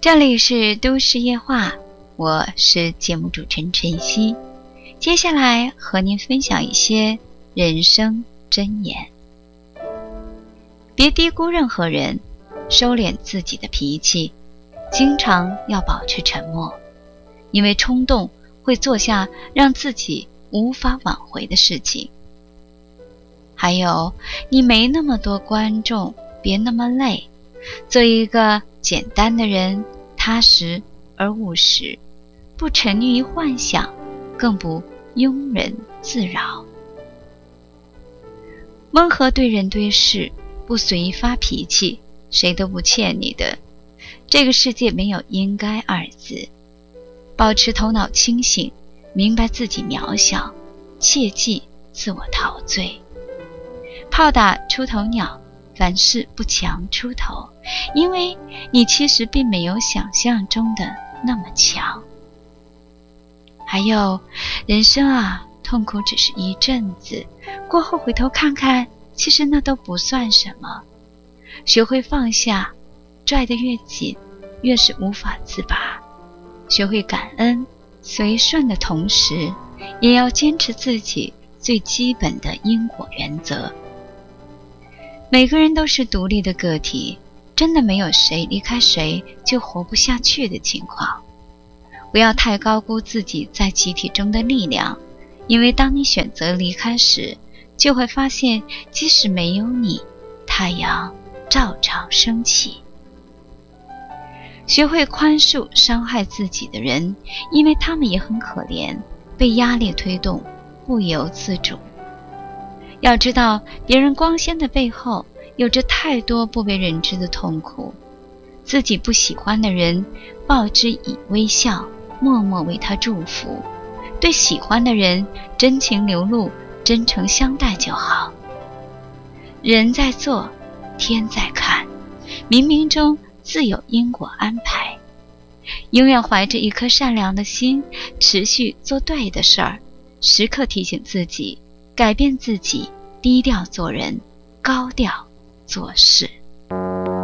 这里是都市夜话，我是节目主持人晨曦。接下来和您分享一些人生箴言。别低估任何人，收敛自己的脾气，经常要保持沉默，因为冲动会做下让自己无法挽回的事情。还有，你没那么多观众，别那么累，做一个简单的人，踏实而务实，不沉溺于幻想，更不庸人自扰。温和对人对事，不随意发脾气，谁都不欠你的。这个世界没有应该二字。保持头脑清醒，明白自己渺小，切忌自我陶醉。炮打出头鸟，凡事不强出头，因为你其实并没有想象中的那么强。还有，人生啊，痛苦只是一阵子，过后回头看看，其实那都不算什么。学会放下，拽得越紧，越是无法自拔。学会感恩，随顺的同时，也要坚持自己最基本的因果原则。每个人都是独立的个体，真的没有谁离开谁就活不下去的情况。不要太高估自己在集体中的力量，因为当你选择离开时，就会发现即使没有你，太阳照常升起。学会宽恕伤害自己的人，因为他们也很可怜，被压力推动，不由自主。要知道，别人光鲜的背后，有着太多不为人知的痛苦。自己不喜欢的人，报之以微笑，默默为他祝福。对喜欢的人，真情流露，真诚相待就好。人在做，天在看，冥冥中自有因果安排。永远怀着一颗善良的心，持续做对的事儿，时刻提醒自己，改变自己，低调做人，高调做事。